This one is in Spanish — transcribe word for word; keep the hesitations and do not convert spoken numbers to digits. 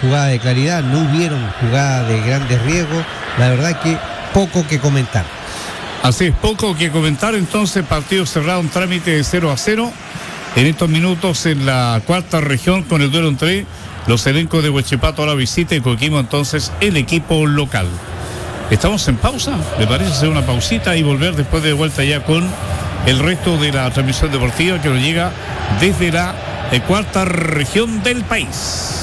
jugadas de claridad, no hubieron jugadas de grandes riesgos. La verdad que poco que comentar. Así es, poco que comentar. Entonces, partido cerrado, un trámite de cero a cero. En estos minutos en la cuarta región, con el duelo entre los elencos de Huachipato a la visita y Coquimbo, entonces el equipo local. Estamos en pausa, ¿le parece hacer una pausita y volver después de vuelta ya con el resto de la transmisión deportiva que nos llega desde la eh, cuarta región del país?